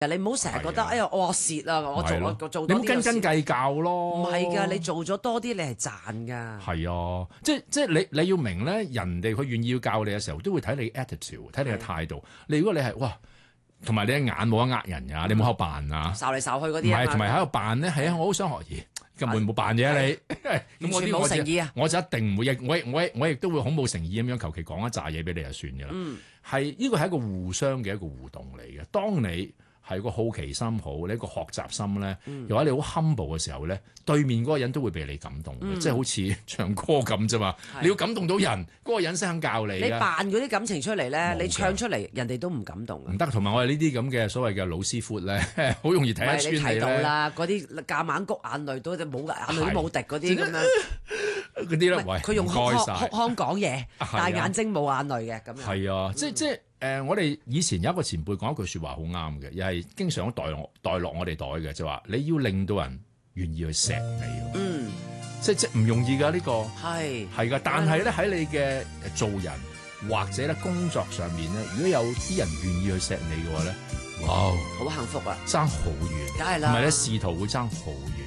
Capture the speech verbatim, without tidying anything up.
你唔好成日覺得，哎呀，我蝕啊，我做我做你唔斤斤計較咯。 唔係㗎，你做咗多啲，你係賺㗎。 係啊，即即你你要明咧，人哋佢願意要教你嘅時候，都會睇你 attitude， 睇你嘅態度。你如果你係哇，同埋你嘅眼冇得呃人㗎，你冇喺度扮啊， 睄嚟睄去嗰啲。 唔係，同埋喺度扮咧，係啊，我好想學嘢，根本冇扮嘢啊你， 完全冇誠意啊！ 我就一定唔會，我我我亦都會好冇誠意咁樣求其講一紮嘢俾你就算㗎啦。係呢個係一個互相嘅一個互動嚟嘅。當你係個好奇心好，你一個學習心咧，又或者你好 humble 嘅時候咧，對面嗰個人都會被你感動嘅，嗯、即係好似唱歌咁啫嘛。你要感動到人，嗰、嗰個人先肯教你。你扮嗰啲感情出嚟咧，你唱出嚟，人哋都唔感動。 唔得，同埋我哋呢啲咁嘅所謂嘅老師傅咧，好容易睇得穿你咧。 你睇到啦，嗰啲夾硬谷眼淚都冇眼淚都冇滴嗰啲咁樣。 嗰啲咧，喂， 佢用哭腔講嘢，但係眼睛冇眼淚嘅咁樣。 係啊，即即。誒、呃，我哋以前有一個前輩講一句説話好啱嘅，又係經常都袋落袋落我哋袋嘅，就話你要令到人願意去錫你。嗯，即即唔容易㗎呢、呢個。係係㗎，但係咧喺你嘅做人或者咧工作上面咧，如果有啲人願意去錫你嘅話咧，哇， 好幸福啊， 爭好遠， 梗係啦， 唔係咧仕途會爭好遠。